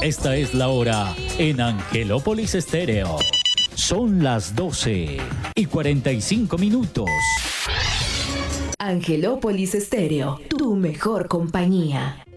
Esta es la hora en Angelópolis Estéreo. Son las 12:45. Angelópolis Estéreo, tu mejor compañía.